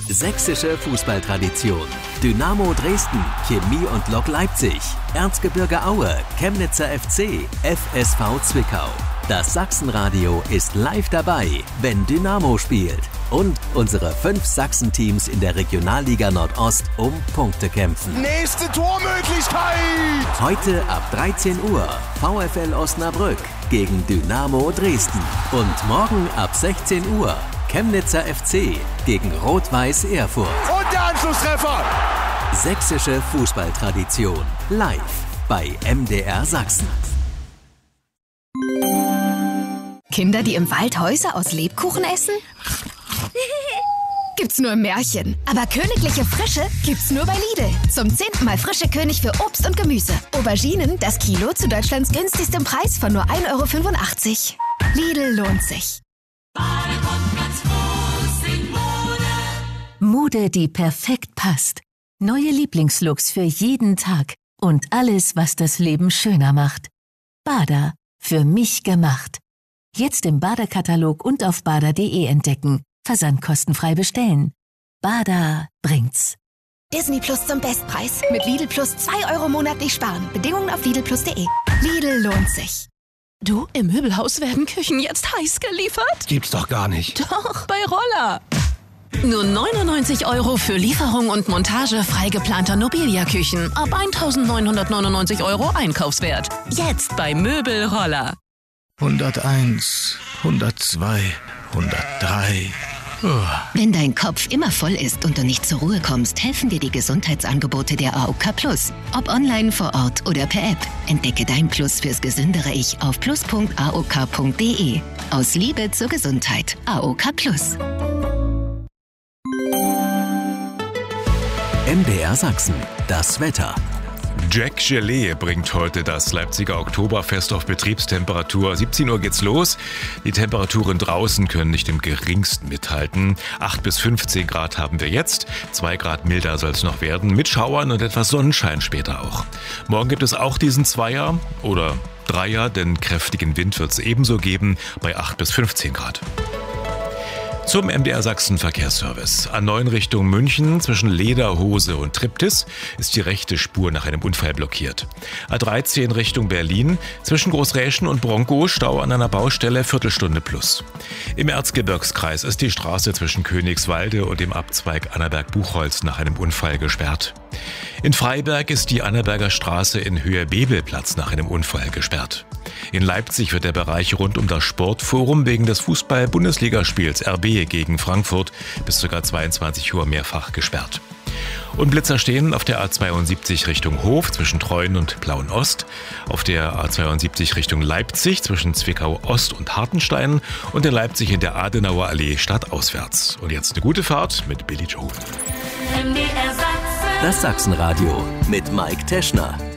Sächsische Fußballtradition. Dynamo Dresden, Chemie und Lok Leipzig, Erzgebirge Aue, Chemnitzer FC, FSV Zwickau. Das Sachsenradio ist live dabei, wenn Dynamo spielt. Und unsere 5 Sachsen-Teams in der Regionalliga Nordost um Punkte kämpfen. Nächste Tormöglichkeit! Heute ab 13 Uhr VfL Osnabrück gegen Dynamo Dresden. Und morgen ab 16 Uhr Chemnitzer FC gegen Rot-Weiß Erfurt. Und der Anschlusstreffer! Sächsische Fußballtradition. Live bei MDR Sachsen. Kinder, die im Wald Häuser aus Lebkuchen essen? Gibt's nur im Märchen. Aber königliche Frische gibt's nur bei Lidl. Zum 10. Mal frische König für Obst und Gemüse. Auberginen, das Kilo zu Deutschlands günstigstem Preis von nur 1,85 €. Lidl lohnt sich. Mode, die perfekt passt. Neue Lieblingslooks für jeden Tag. Und alles, was das Leben schöner macht. Bader. Für mich gemacht. Jetzt im Bader-Katalog und auf bader.de entdecken. Versandkostenfrei bestellen. Bader bringt's. Disney Plus zum Bestpreis. Mit Lidl Plus 2 € monatlich sparen. Bedingungen auf lidlplus.de. Lidl lohnt sich. Du, im Möbelhaus werden Küchen jetzt heiß geliefert? Gibt's doch gar nicht. Doch, bei Roller. Nur 99 € für Lieferung und Montage frei geplanter Nobilia-Küchen. Ab 1.999 € Einkaufswert. Jetzt bei Möbel Roller. 101, 102, 103. Wenn dein Kopf immer voll ist und du nicht zur Ruhe kommst, helfen dir die Gesundheitsangebote der AOK Plus. Ob online, vor Ort oder per App. Entdecke dein Plus fürs gesündere Ich auf plus.aok.de. Aus Liebe zur Gesundheit. AOK Plus. MDR Sachsen. Das Wetter. Jack Gelee bringt heute das Leipziger Oktoberfest auf Betriebstemperatur. 17 Uhr geht's los. Die Temperaturen draußen können nicht im geringsten mithalten. 8 bis 15 Grad haben wir jetzt. 2 Grad milder soll es noch werden. Mit Schauern und etwas Sonnenschein später auch. Morgen gibt es auch diesen Zweier oder Dreier, denn kräftigen Wind wird es ebenso geben bei 8 bis 15 Grad. Zum MDR Sachsen Verkehrsservice. A9 Richtung München zwischen Lederhose und Triptis ist die rechte Spur nach einem Unfall blockiert. A13 Richtung Berlin zwischen Großräschen und Bronkow Stau an einer Baustelle, Viertelstunde plus. Im Erzgebirgskreis ist die Straße zwischen Königswalde und dem Abzweig Annaberg-Buchholz nach einem Unfall gesperrt. In Freiberg ist die Annaberger Straße in Höhe Bebelplatz nach einem Unfall gesperrt. In Leipzig wird der Bereich rund um das Sportforum wegen des Fußball-Bundesligaspiels RB gegen Frankfurt bis ca. 22 Uhr mehrfach gesperrt. Und Blitzer stehen auf der A72 Richtung Hof zwischen Treuen und Plauen-Ost, auf der A72 Richtung Leipzig zwischen Zwickau-Ost und Hartenstein und in Leipzig in der Adenauer Allee stadtauswärts. Und jetzt eine gute Fahrt mit Billy Joe. Das Sachsenradio mit Mike Teschner.